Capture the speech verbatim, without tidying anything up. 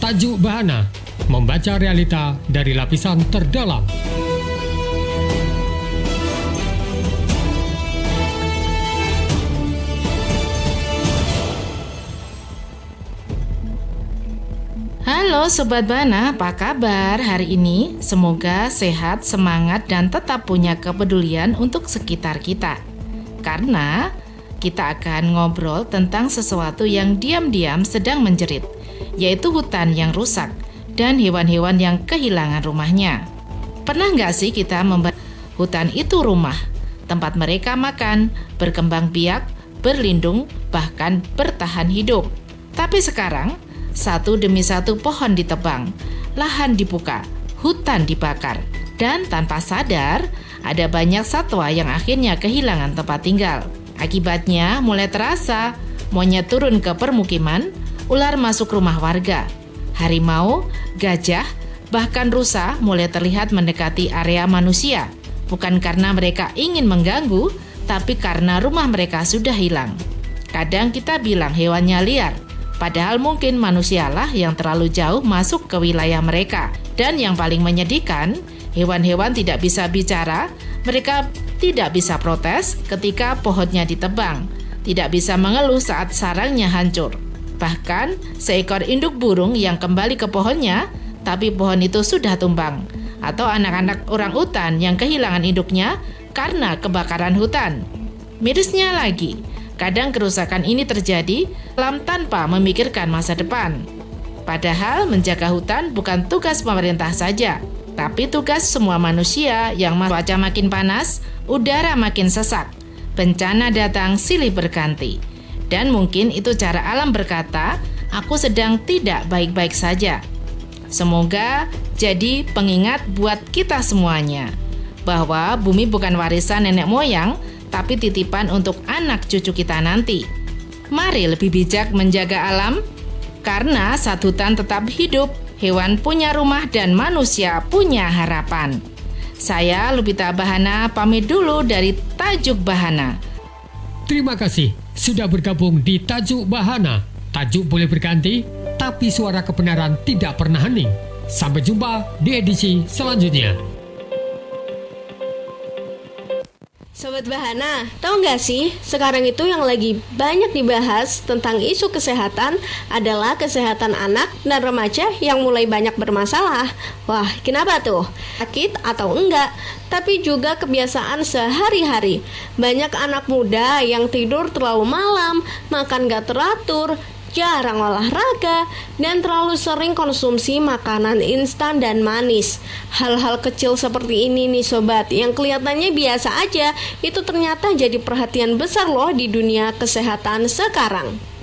Tajuk Bahana, membaca realita dari lapisan terdalam. Halo Sobat Bahana, apa kabar hari ini? Semoga sehat, semangat, dan tetap punya kepedulian untuk sekitar kita. Karena kita akan ngobrol tentang sesuatu yang diam-diam sedang menjerit, yaitu hutan yang rusak dan hewan-hewan yang kehilangan rumahnya. Pernah nggak sih kita membayangkan hutan itu rumah, tempat mereka makan, berkembang biak, berlindung, bahkan bertahan hidup? Tapi sekarang, satu demi satu pohon ditebang, lahan dibuka, hutan dibakar, dan tanpa sadar, ada banyak satwa yang akhirnya kehilangan tempat tinggal. Akibatnya mulai terasa, monyet turun ke permukiman, ular masuk rumah warga, harimau, gajah, bahkan rusa mulai terlihat mendekati area manusia. Bukan karena mereka ingin mengganggu, tapi karena rumah mereka sudah hilang. Kadang kita bilang hewannya liar, padahal mungkin manusialah yang terlalu jauh masuk ke wilayah mereka. Dan yang paling menyedihkan, hewan-hewan tidak bisa bicara, mereka tidak bisa protes ketika pohonnya ditebang, tidak bisa mengeluh saat sarangnya hancur. Bahkan, seekor induk burung yang kembali ke pohonnya, tapi pohon itu sudah tumbang. Atau anak-anak orangutan yang kehilangan induknya karena kebakaran hutan. Mirisnya lagi, kadang kerusakan ini terjadi alam tanpa memikirkan masa depan. Padahal menjaga hutan bukan tugas pemerintah saja, tapi tugas semua manusia yang cuaca makin panas, udara makin sesak, bencana datang silih berganti. Dan mungkin itu cara alam berkata, aku sedang tidak baik-baik saja. Semoga jadi pengingat buat kita semuanya, bahwa bumi bukan warisan nenek moyang, tapi titipan untuk anak cucu kita nanti. Mari lebih bijak menjaga alam, karena saat hutan tetap hidup, hewan punya rumah dan manusia punya harapan. Saya Lupita Bahana pamit dulu dari Tajuk Bahana. Terima kasih sudah bergabung di Tajuk Bahana. Tajuk boleh berganti, tapi suara kebenaran tidak pernah hening. Sampai jumpa di edisi selanjutnya. Sobat Bahana, tahu nggak sih, sekarang itu yang lagi banyak dibahas tentang isu kesehatan adalah kesehatan anak dan remaja yang mulai banyak bermasalah. Wah, kenapa tuh? Sakit atau enggak? Tapi juga kebiasaan sehari-hari. Banyak anak muda yang tidur terlalu malam, makan nggak teratur, jarang olahraga, dan terlalu sering konsumsi makanan instan dan manis. Hal-hal kecil seperti ini nih sobat, yang kelihatannya biasa aja, itu ternyata jadi perhatian besar loh di dunia kesehatan sekarang.